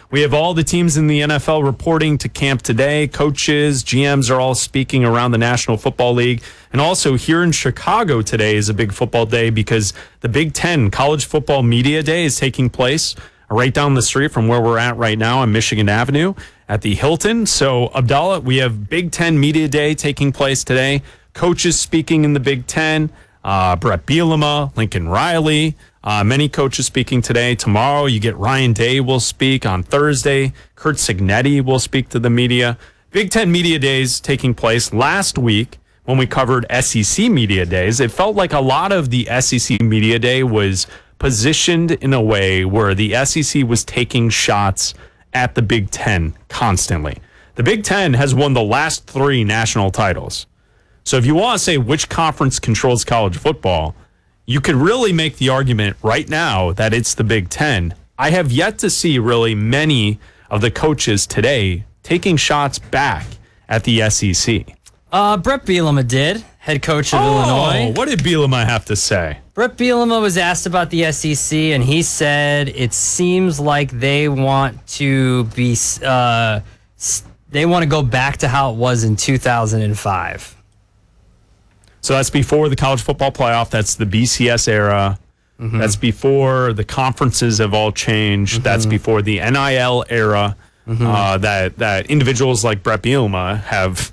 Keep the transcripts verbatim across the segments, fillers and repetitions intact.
We have all the teams in the N F L reporting to camp today. Coaches, G Ms are all speaking around the National Football League. And also here in Chicago today is a big football day because the Big Ten College Football Media Day is taking place right down the street from where we're at right now on Michigan Avenue at the Hilton. So, Abdallah, we have Big Ten Media Day taking place today. Coaches speaking in the Big Ten. Uh, Brett Bielema, Lincoln Riley. Uh, many coaches speaking today. Tomorrow, you get Ryan Day will speak. On Thursday, Curt Cignetti will speak to the media. Big Ten Media Days taking place last week when we covered S E C Media Days. It felt like a lot of the S E C Media Day was positioned in a way where the S E C was taking shots at the Big Ten constantly. The Big Ten has won the last three national titles. So if you want to say which conference controls college football, you could really make the argument right now that it's the Big Ten. I have yet to see really many of the coaches today taking shots back at the S E C. Uh, Brett Bielema did, head coach of oh, Illinois. What did Bielema have to say? Brett Bielema was asked about the S E C, and he said it seems like they want to be, uh, they want to go back to how it was in two thousand five. So that's before the college football playoff. That's the B C S era. Mm-hmm. That's before the conferences have all changed. Mm-hmm. That's before the N I L era. Mm-hmm. Uh, that that individuals like Brett Bielema have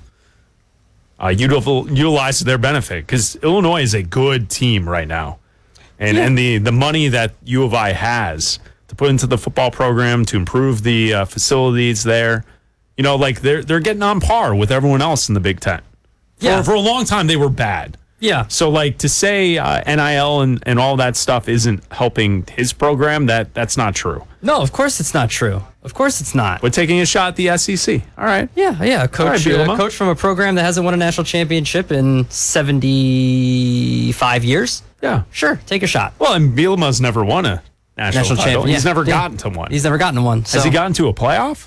uh, util- utilized to their benefit because Illinois is a good team right now, and yeah. and the the money that U of I has to put into the football program to improve the uh, facilities there, you know, like they're they're getting on par with everyone else in the Big Ten. Yeah. For, for a long time, they were bad. Yeah. So, like, to say uh, N I L and, and all that stuff isn't helping his program, that that's not true. No, of course it's not true. Of course it's not. But taking a shot at the S E C. All right. Yeah, yeah. A coach, right, uh, coach from a program that hasn't won a national championship in seventy-five years. Yeah. Sure, take a shot. Well, and Bielema's never won a national, national title. champion. He's yeah. never yeah. gotten to one. He's never gotten to one. So. Has he gotten to a playoff?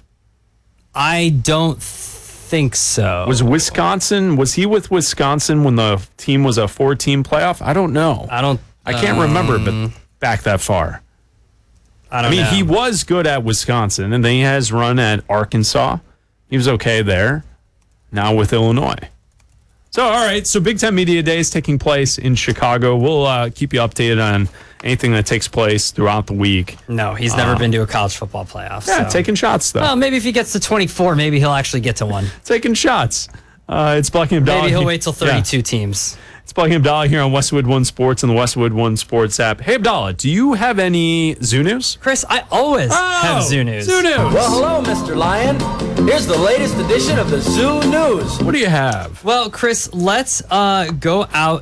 I don't think so. Was Wisconsin, was he with Wisconsin when the team was a four-team playoff? I don't know. I don't. I can't um, remember, but back that far. I don't I mean, know. he was good at Wisconsin, and then he has run at Arkansas. He was okay there. Now with Illinois. So, all right. So, Big Ten Media Day is taking place in Chicago. We'll uh, keep you updated on anything that takes place throughout the week. No, he's never uh, been to a college football playoff. Yeah, so. taking shots, though. Well, maybe if he gets to twenty-four, maybe he'll actually get to one. Taking shots. Uh, it's Blocking Abdallah. Maybe he'll wait till thirty-two yeah. teams. It's Blocking Abdallah here on Westwood One Sports and the Westwood One Sports app. Hey, Abdallah, do you have any Zoo news? Chris, I always oh, have Zoo News. Zoo News. Well, hello, Mister Lion. Here's the latest edition of the Zoo News. What do you have? Well, Chris, let's uh, go out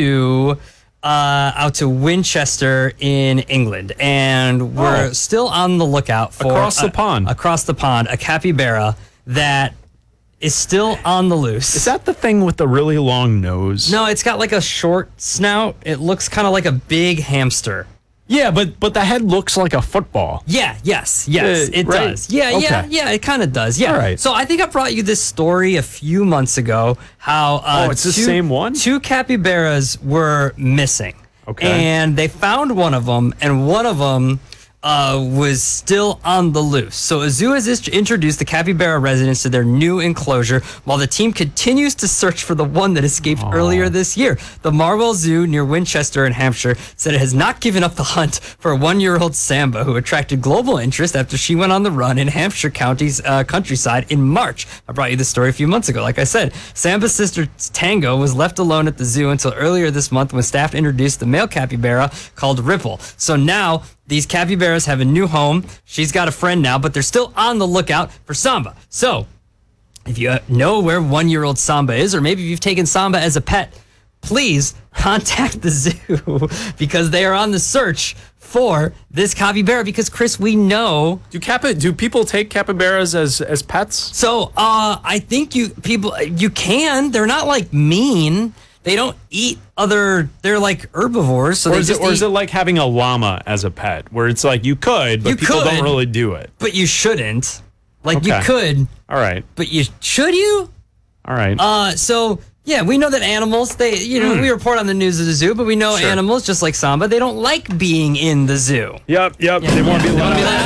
to uh, out to Winchester in England, and we're Oh. still on the lookout for Across the a- pond. Across the pond, a capybara that is still on the loose. Is that the thing with the really long nose? No, it's got like a short snout. It looks kind of like a big hamster. Yeah, but but the head looks like a football. Yeah, yes, yes, Uh, it right. does. Yeah, Okay. yeah, yeah, it kind of does. Yeah. All right. So I think I brought you this story a few months ago. How uh, Oh, it's the two- same one? Two capybaras were missing. Okay. And they found one of them, and one of them uh, was still on the loose. So a zoo has ist- introduced the capybara residents to their new enclosure while the team continues to search for the one that escaped earlier this year. The Marwell Zoo near Winchester in Hampshire said it has not given up the hunt for a one-year-old Samba who attracted global interest after she went on the run in Hampshire County's uh, countryside in March. I brought you this story a few months ago. Like I said, Samba's sister Tango was left alone at the zoo until earlier this month when staff introduced the male capybara called Ripple. So now these capybaras have a new home. She's got a friend now, but they're still on the lookout for Samba. So if you know where one-year-old Samba is, or maybe you've taken Samba as a pet, please contact the zoo because they are on the search for this capybara. Because, Chris, we know... Do capi- Do people take capybaras as, as pets? So uh, I think you people you can. They're not, like, mean. They don't eat other... They're, like, herbivores. So Or they is, it, just or eat, is it like having a llama as a pet, where it's like you could, but You people could. don't really do it? But you shouldn't. Like, you Okay. could, All right. but you... Should you? All right. Uh, so yeah, we know that animals, they, you know, we report on the news of the zoo, but we know Sure. animals, just like Samba, they don't like being in the zoo. yep, yep. Yeah. They want to be They wanna let be out. let